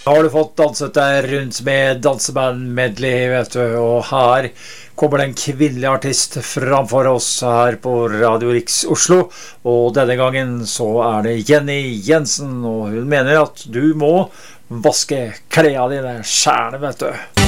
Har du fått danset deg rundt med danseband medley, vet du, og her kommer det en kvinnelig artist framfor oss her på Radio Riks Oslo, og denne gangen så det Jenny Jensen, og hun mener at du må vaske klærne dine selv, vet du.